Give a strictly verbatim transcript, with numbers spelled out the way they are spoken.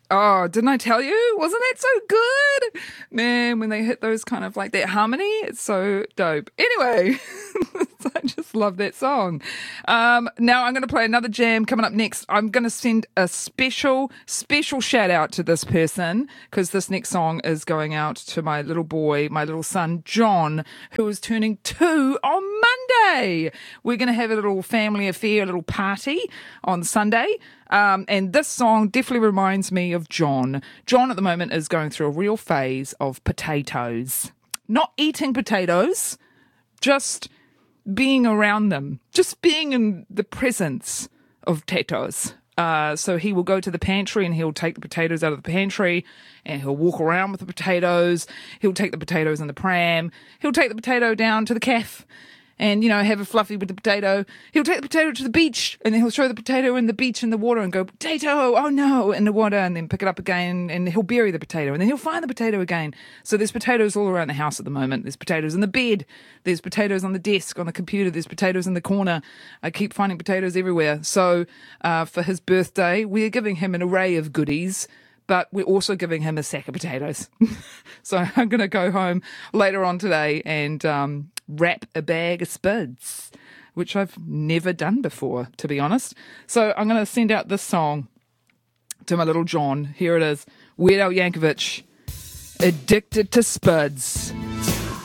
Oh, didn't I tell you? Wasn't that so good? Man, when they hit those kind of like that harmony, it's so dope. Anyway, I just love that song. Um, now I'm going to play another jam coming up next. I'm going to send a special, special shout out to this person because this next song is going out to my little boy, my little son, John, who is turning two on Monday. We're going to have a little family affair, a little party on Sunday. Um, and this song definitely reminds me of John. John at the moment is going through a real phase of potatoes. Not eating potatoes, just being around them. Just being in the presence of potatoes. Uh, so he will go to the pantry and he'll take the potatoes out of the pantry and he'll walk around with the potatoes. He'll take the potatoes in the pram. He'll take the potato down to the cafe and, you know, have a fluffy with the potato. He'll take the potato to the beach and then he'll throw the potato in the beach in the water and go, potato, oh no, in the water, and then pick it up again and he'll bury the potato and then he'll find the potato again. So there's potatoes all around the house at the moment. There's potatoes in the bed. There's potatoes on the desk, on the computer. There's potatoes in the corner. I keep finding potatoes everywhere. So uh, for his birthday, we're giving him an array of goodies, but we're also giving him a sack of potatoes. So I'm going to go home later on today and um, wrap a bag of spuds, which I've never done before, to be honest. So I'm going to send out this song to my little John. Here it is. Weird Al Yankovic, Addicted to Spuds.